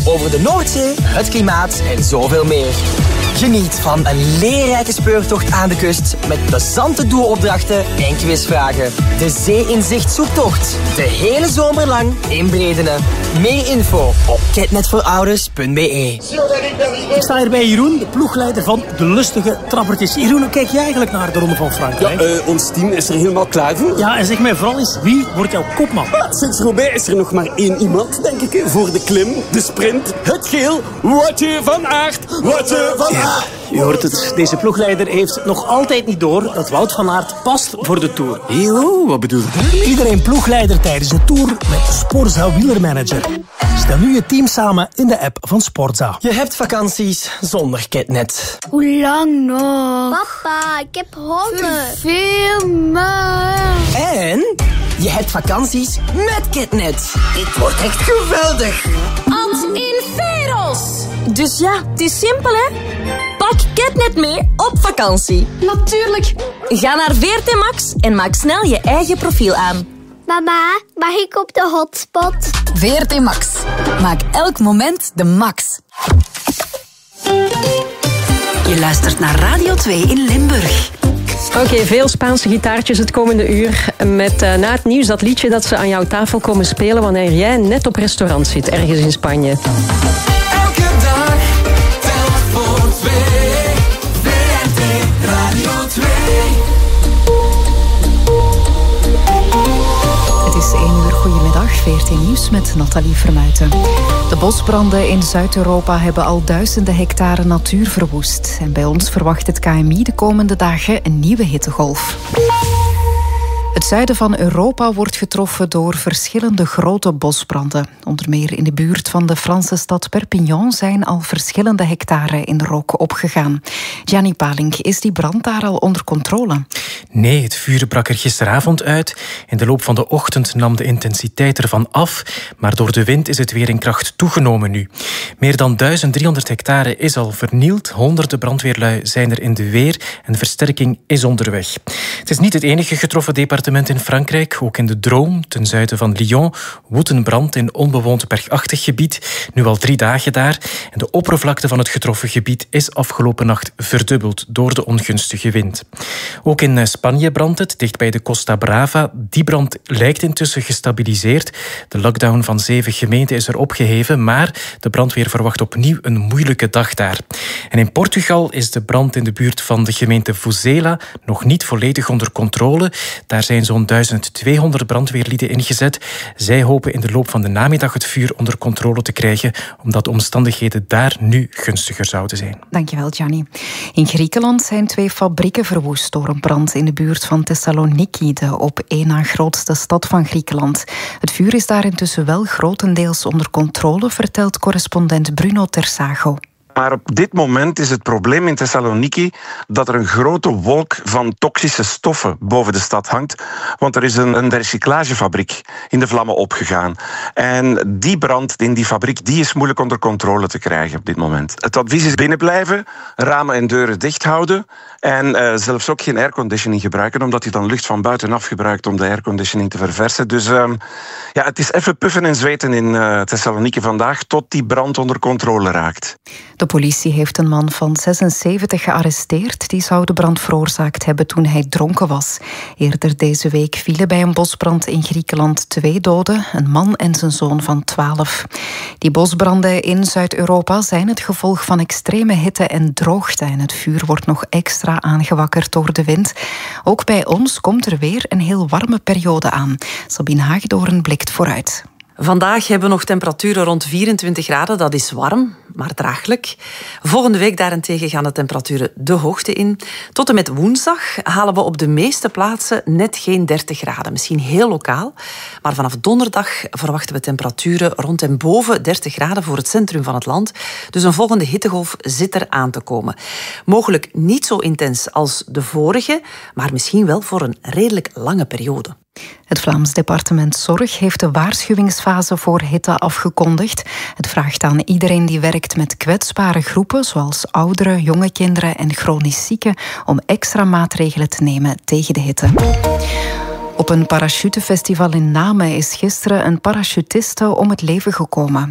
over de Noordzee, het klimaat en zoveel meer. Geniet van een leerrijke speurtocht aan de kust met plezante doelopdrachten en quizvragen. De Zee-inzicht zoektocht. De hele zomer lang in Bredene. Meer info op ketnetvoorouders.be. Ik sta hier bij Jeroen, de ploegleider van de lustige trappertjes. Jeroen, hoe kijk je eigenlijk naar de Ronde van Frankrijk? Ja, ons team is er helemaal klaar voor. Ja, en zeg mij vooral eens, wie wordt jouw kopman? Sinds Roubaix is er nog maar één iemand, denk ik, voor de klim, de sprint, het geel. Woutje van Aert, Woutje van Aert. Je hoort het, deze ploegleider heeft nog altijd niet door dat Wout van Aert past voor de Tour. Yo, wat bedoel je? Iedereen ploegleider tijdens de Tour met Sporza Wielermanager. Stel nu je team samen in de app van Sporza. Je hebt vakanties zonder Ketnet. Hoe lang nog? Papa, ik heb honger. Veel meer. En je hebt vakanties met Ketnet. Dit wordt echt geweldig. Als in Veros. Dus ja, het is simpel, hè? Pak Ketnet mee op vakantie. Natuurlijk. Ga naar VRT Max en maak snel je eigen profiel aan. Mama, mag ik op de hotspot? VRT Max. Maak elk moment de max. Je luistert naar Radio 2 in Limburg. Oké, veel Spaanse gitaartjes het komende uur. Met na het nieuws dat liedje dat ze aan jouw tafel komen spelen wanneer jij net op restaurant zit, ergens in Spanje. Elke dag, telt voor twee. VRT Radio 2. Het is 1 uur. Goedemiddag, VRT Nieuws met Nathalie Vermuijten. De bosbranden in Zuid-Europa hebben al duizenden hectare natuur verwoest. En bij ons verwacht het KMI de komende dagen een nieuwe hittegolf. Het zuiden van Europa wordt getroffen door verschillende grote bosbranden. Onder meer in de buurt van de Franse stad Perpignan zijn al verschillende hectare in rook opgegaan. Gianni Palink, is die brand daar al onder controle? Nee, het vuur brak er gisteravond uit. In de loop van de ochtend nam de intensiteit ervan af, maar door de wind is het weer in kracht toegenomen nu. Meer dan 1300 hectare is al vernield, honderden brandweerlui zijn er in de weer en versterking is onderweg. Het is niet het enige getroffen departement in Frankrijk. Ook in de Drôme, ten zuiden van Lyon, woedt een brand in onbewoond bergachtig gebied. Nu al 3 dagen daar. En de oppervlakte van het getroffen gebied is afgelopen nacht verdubbeld door de ongunstige wind. Ook in Spanje brandt het, dicht bij de Costa Brava. Die brand lijkt intussen gestabiliseerd. De lockdown van 7 gemeenten is er opgeheven, maar de brandweer verwacht opnieuw een moeilijke dag daar. En in Portugal is de brand in de buurt van de gemeente Vozela nog niet volledig onder controle. Daar zijn zo'n 1200 brandweerlieden ingezet. Zij hopen in de loop van de namiddag het vuur onder controle te krijgen, omdat de omstandigheden daar nu gunstiger zouden zijn. Dankjewel, Gianni. In Griekenland zijn 2 fabrieken verwoest door een brand in de buurt van Thessaloniki, de op 1 na grootste stad van Griekenland. Het vuur is daar intussen wel grotendeels onder controle, vertelt correspondent Bruno Tersago. Maar op dit moment is het probleem in Thessaloniki dat er een grote wolk van toxische stoffen boven de stad hangt. Want er is een recyclagefabriek in de vlammen opgegaan. En die brand in die fabriek die is moeilijk onder controle te krijgen op dit moment. Het advies is binnenblijven, ramen en deuren dicht houden. En zelfs ook geen airconditioning gebruiken, omdat je dan lucht van buitenaf gebruikt om de airconditioning te verversen. Dus ja, het is even puffen en zweten in Thessaloniki vandaag tot die brand onder controle raakt. De politie heeft een man van 76 gearresteerd. Die zou de brand veroorzaakt hebben toen hij dronken was. Eerder deze week vielen bij een bosbrand in Griekenland 2 doden, een man en zijn zoon van 12. Die bosbranden in Zuid-Europa zijn het gevolg van extreme hitte en droogte. En het vuur wordt nog extra aangewakkerd door de wind. Ook bij ons komt er weer een heel warme periode aan. Sabine Haagdoorn blikt vooruit. Vandaag hebben we nog temperaturen rond 24 graden. Dat is warm, maar draaglijk. Volgende week daarentegen gaan de temperaturen de hoogte in. Tot en met woensdag halen we op de meeste plaatsen net geen 30 graden. Misschien heel lokaal. Maar vanaf donderdag verwachten we temperaturen rond en boven 30 graden voor het centrum van het land. Dus een volgende hittegolf zit er aan te komen. Mogelijk niet zo intens als de vorige, maar misschien wel voor een redelijk lange periode. Het Vlaams departement Zorg heeft de waarschuwingsfase voor hitte afgekondigd. Het vraagt aan iedereen die werkt met kwetsbare groepen, zoals ouderen, jonge kinderen en chronisch zieken, om extra maatregelen te nemen tegen de hitte. Op een parachutefestival in Namen is gisteren een parachutiste om het leven gekomen.